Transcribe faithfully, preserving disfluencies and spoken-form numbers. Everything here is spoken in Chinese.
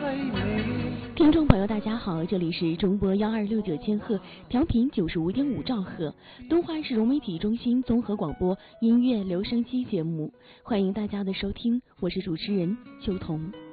听众朋友大家好，这里是中波幺二六九千赫，调频九十五点五兆赫，东华市融媒体中心综合广播音乐留声机节目，欢迎大家的收听，我是主持人秋彤。